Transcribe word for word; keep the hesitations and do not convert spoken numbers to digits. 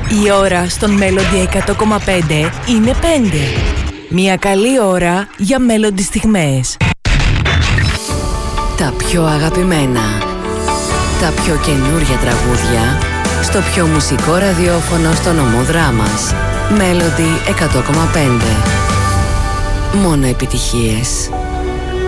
Η ώρα στον Melody εκατό κόμμα πέντε είναι πέντε. Μια καλή ώρα για Melody στιγμές. Τα πιο αγαπημένα, τα πιο καινούρια τραγούδια, στο πιο μουσικό ραδιόφωνο στο νομό Δράμας. Melody εκατό κόμμα πέντε. Μόνο επιτυχίες.